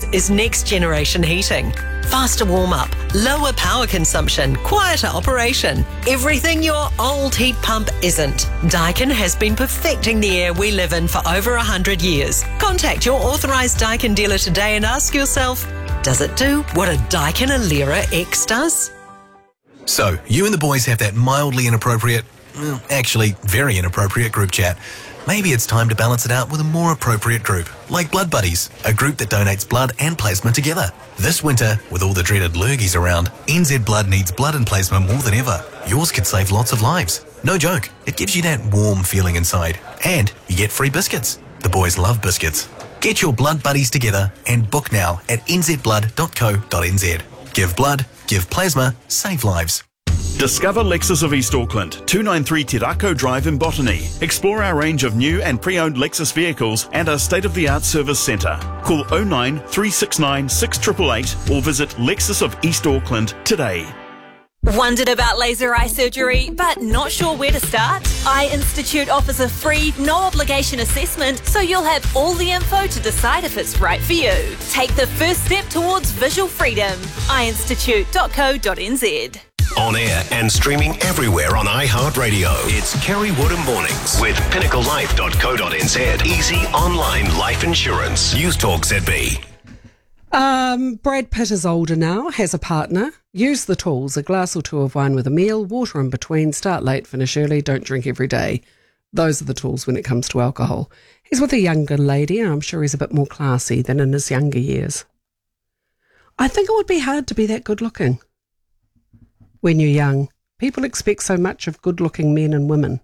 is next generation heating. Faster warm-up, lower power consumption, quieter operation. Everything your old heat pump isn't. Daikin has been perfecting the air we live in for over 100 years. Contact your authorised Daikin dealer today and ask yourself, does it do what a Daikin Alera X does? So, you and the boys have that mildly inappropriate, actually very inappropriate group chat. Maybe it's time to balance it out with a more appropriate group, like Blood Buddies, a group that donates blood and plasma together. This winter, with all the dreaded lurgies around, NZ Blood needs blood and plasma more than ever. Yours could save lots of lives. No joke, it gives you that warm feeling inside. And you get free biscuits. The boys love biscuits. Get your Blood Buddies together and book now at nzblood.co.nz. Give blood, give plasma, save lives. Discover Lexus of East Auckland, 293 Te Rako Drive in Botany. Explore our range of new and pre-owned Lexus vehicles and our state-of-the-art service centre. Call 09 369 6888 or visit Lexus of East Auckland today. Wondered about laser eye surgery, but not sure where to start? Eye Institute offers a free, no-obligation assessment, so you'll have all the info to decide if it's right for you. Take the first step towards visual freedom. eyeinstitute.co.nz. On air and streaming everywhere on iHeartRadio. It's Kerry Woodham Mornings with pinnaclelife.co.nz. Easy online life insurance. News Talk ZB. Brad Pitt is older now, has a partner. Use the tools, a glass or two of wine with a meal, water in between, start late, finish early, don't drink every day. Those are the tools when it comes to alcohol. He's with a younger lady, and I'm sure he's a bit more classy than in his younger years. I think it would be hard to be that good looking. When you're young, people expect so much of good-looking men and women.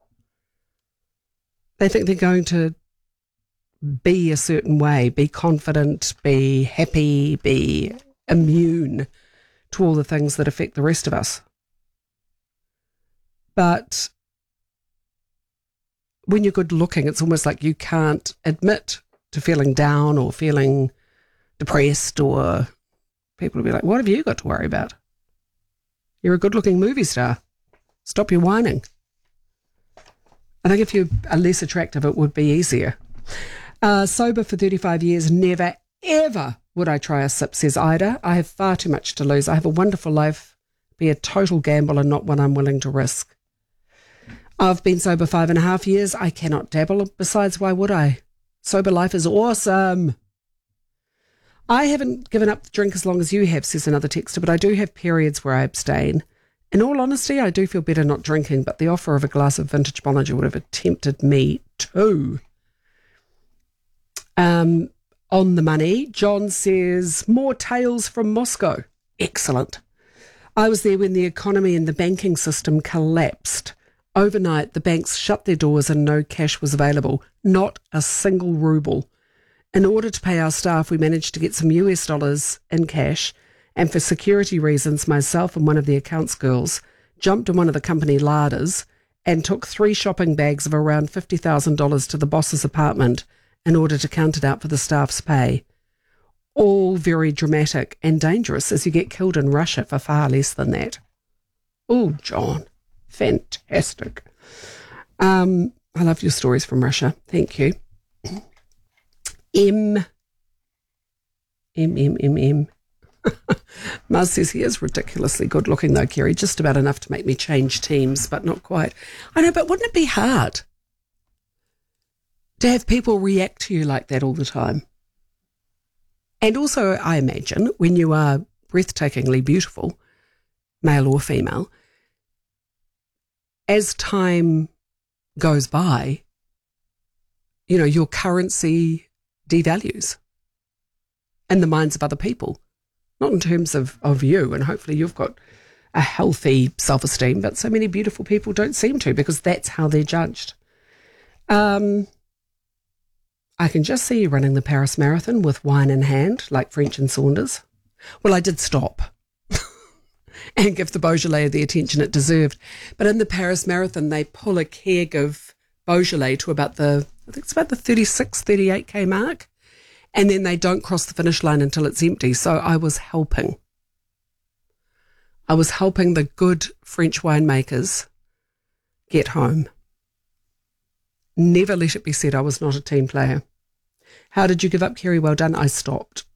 They think they're going to be a certain way, be confident, be happy, be immune to all the things that affect the rest of us. But when you're good-looking, it's almost like you can't admit to feeling down or feeling depressed, or people will be like, what have you got to worry about? You're a good-looking movie star. Stop your whining. I think if you are less attractive, it would be easier. Sober for 35 years, never, ever would I try a sip, says Ida. I have far too much to lose. I have a wonderful life, be a total gamble and not one I'm willing to risk. I've been sober 5.5 years. I cannot dabble. Besides, why would I? Sober life is awesome. I haven't given up the drink as long as you have, says another texter, but I do have periods where I abstain. In all honesty, I do feel better not drinking, but the offer of a glass of vintage Bollinger would have tempted me too. On the money, John says, more tales from Moscow. Excellent. I was there when the economy and the banking system collapsed. Overnight, the banks shut their doors and no cash was available. Not a single ruble. In order to pay our staff, we managed to get some US dollars in cash, and for security reasons, myself and one of the accounts girls jumped in one of the company larders and took 3 shopping bags of around $50,000 to the boss's apartment in order to count it out for the staff's pay. All very dramatic and dangerous, as you get killed in Russia for far less than that. Oh, John, fantastic. I love your stories from Russia. Thank you. M. Maz says he is ridiculously good looking though, Kerry, just about enough to make me change teams, but not quite. I know, but wouldn't it be hard to have people react to you like that all the time? And also, I imagine, when you are breathtakingly beautiful, male or female, as time goes by, you know, your currency devalues in the minds of other people, not in terms of you, and hopefully you've got a healthy self-esteem, but so many beautiful people don't seem to, because that's how they're judged. I can just see you running the Paris Marathon with wine in hand, like French and Saunders. Well, I did stop and give the Beaujolais the attention it deserved, but in the Paris Marathon, they pull a keg of Beaujolais to about I think it's about the 36, 38k mark. And then they don't cross the finish line until it's empty. So I was helping. I was helping the good French winemakers get home. Never let it be said I was not a team player. How did you give up, Kerry? Well done. I stopped.